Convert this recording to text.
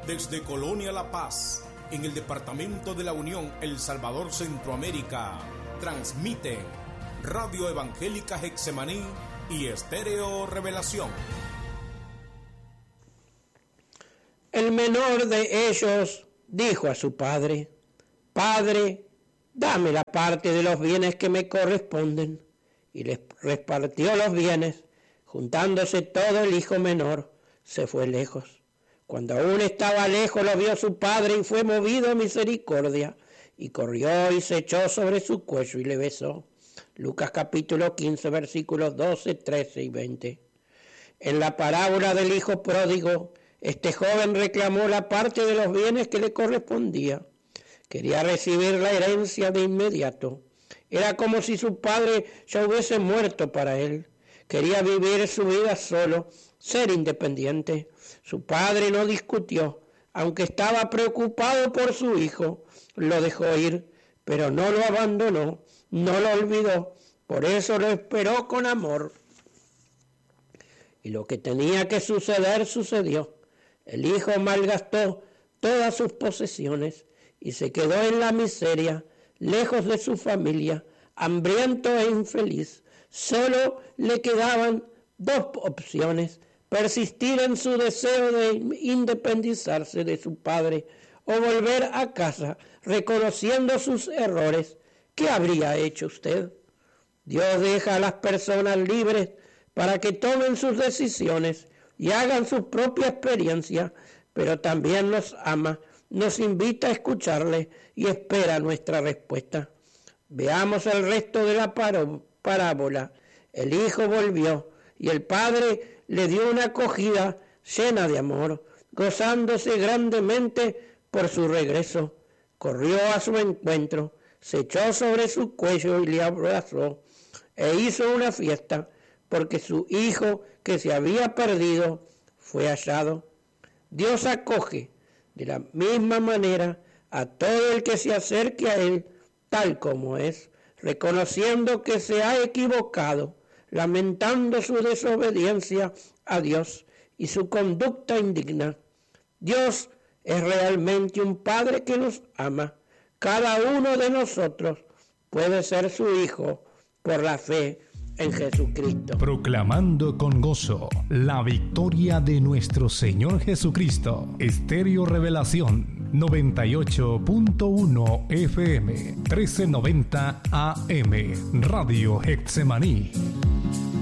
Desde Colonia La Paz, en el departamento de la Unión, El Salvador, Centroamérica, transmiten Radio Evangélica Getsemaní y Estéreo Revelación. El menor de ellos dijo a su padre: Padre, dame la parte de los bienes que me corresponden. Y les repartió los bienes. Juntándose todo, el hijo menor se fue lejos. Cuando aún estaba lejos, lo vio su padre y fue movido a misericordia, y corrió y se echó sobre su cuello y le besó. Lucas capítulo 15, versículos 12, 13 y 20. En la parábola del hijo pródigo, este joven reclamó la parte de los bienes que le correspondía. Quería recibir la herencia de inmediato. Era como si su padre ya hubiese muerto para él. Quería vivir su vida solo, ser independiente. Su padre no discutió, aunque estaba preocupado por su hijo. Lo dejó ir, pero no lo abandonó, no lo olvidó. Por eso lo esperó con amor. Y lo que tenía que suceder, sucedió. El hijo malgastó todas sus posesiones y se quedó en la miseria, lejos de su familia, hambriento e infeliz. Solo le quedaban dos opciones: persistir en su deseo de independizarse de su padre o volver a casa reconociendo sus errores. ¿Qué habría hecho usted? Dios deja a las personas libres para que tomen sus decisiones y hagan su propia experiencia, pero también nos ama, nos invita a escucharle y espera nuestra respuesta. Veamos el resto de la parábola. El hijo volvió y el padre le dio una acogida llena de amor, gozándose grandemente por su regreso. Corrió a su encuentro, se echó sobre su cuello y le abrazó, e hizo una fiesta, porque su hijo que se había perdido fue hallado. Dios acoge de la misma manera a todo el que se acerque a Él tal como es, reconociendo que se ha equivocado, lamentando su desobediencia a Dios y su conducta indigna. Dios es realmente un Padre que nos ama. Cada uno de nosotros puede ser su hijo por la fe en Jesucristo. Proclamando con gozo la victoria de nuestro Señor Jesucristo. Estéreo Revelación 98.1 FM 1390 AM Radio Getsemaní.